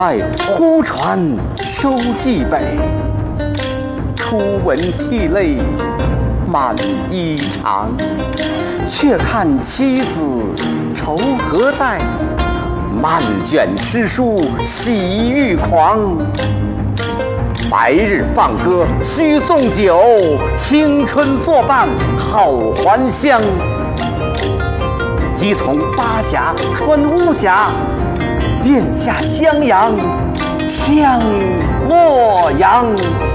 爱忽传收蓟北，初闻涕泪满衣裳。却看妻子愁何在，漫卷诗书喜欲狂。白日放歌须纵酒，青春作伴好还乡。即从巴峡穿巫峡，便下襄阳向洛阳。